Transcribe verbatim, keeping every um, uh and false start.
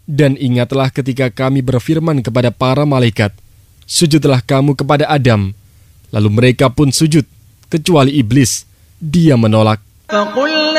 Dan ingatlah ketika kami berfirman kepada para malaikat, sujudlah kamu kepada Adam. Lalu mereka pun sujud, kecuali iblis. Dia menolak.